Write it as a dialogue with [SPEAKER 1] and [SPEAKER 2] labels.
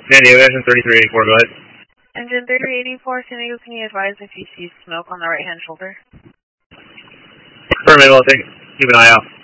[SPEAKER 1] San Diego, engine 3384, go ahead.
[SPEAKER 2] Engine 3384, San Diego, can you advise if you see smoke on the right-hand shoulder?
[SPEAKER 1] Affirmative, I'll keep an eye out.